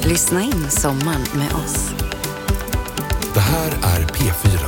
Lyssna in sommaren med oss. Det här är P4.